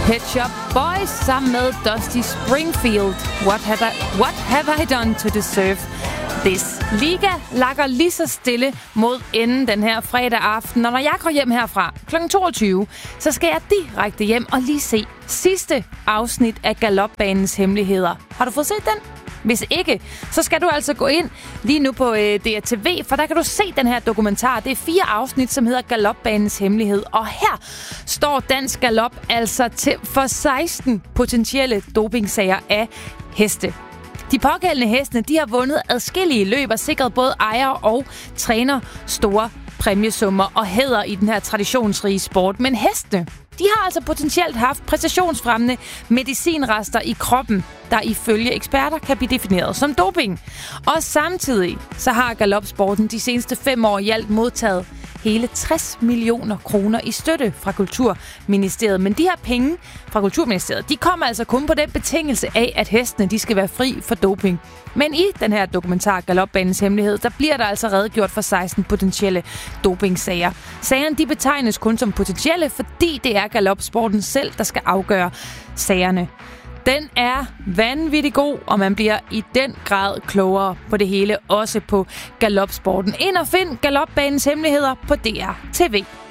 Pet Shop Boys sammen med Dusty Springfield. What have I done to deserve this? Liga lakker lige så stille mod enden den her fredag aften. Og når jeg går hjem herfra kl. 22, så skal jeg direkte hjem og lige se sidste afsnit af Galopbanens Hemmeligheder. Har du fået set den? Hvis ikke, så skal du altså gå ind lige nu på DRTV, for der kan du se den her dokumentar. Det er 4 afsnit, som hedder Galopbanens Hemmelighed. Og her står Dansk Galop altså for 16 potentielle dopingsager af heste. De pågældende hestene, de har vundet adskillige løb og sikret både ejer og træner store præmiesummer og hæder i den her traditionsrige sport. Men hestene, de har altså potentielt haft præstationsfremmende medicinrester i kroppen, der ifølge eksperter kan blive defineret som doping. Og samtidig så har galopsporten de seneste 5 år i alt modtaget hele 60 millioner kroner i støtte fra Kulturministeriet. Men de her penge fra Kulturministeriet, de kommer altså kun på den betingelse af, at hestene de skal være fri for doping. Men i den her dokumentar Galopbanens Hemmelighed, der bliver der altså redegjort for 16 potentielle dopingsager. Sagerne de betegnes kun som potentielle, fordi det er galopsporten selv, der skal afgøre sagerne. Den er vanvittig god, og man bliver i den grad klogere på det hele, også på galopsporten. Ind og find Galopbanens Hemmeligheder på DRTV.